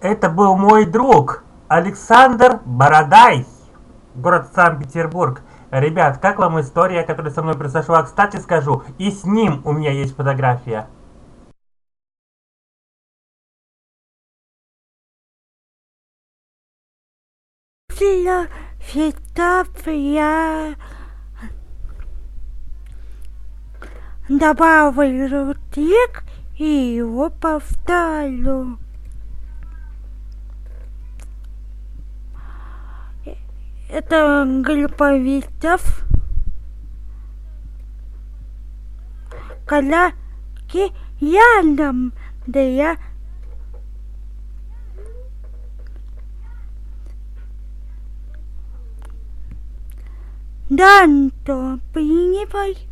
Это был мой друг Александр Бородай, город Санкт-Петербург. Ребят, как вам история, которая со мной произошла? Кстати, скажу, и с ним у меня есть фотография. Я добавлю текст и его повторю. Это Глиповитов, коляки рядом, да я Данто, принимай.